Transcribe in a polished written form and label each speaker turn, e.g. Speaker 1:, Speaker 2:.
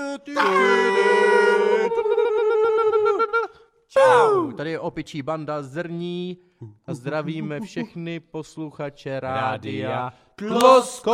Speaker 1: Čau, tady je opičí banda Zrní a zdravíme všechny posluchače rádia Klosko.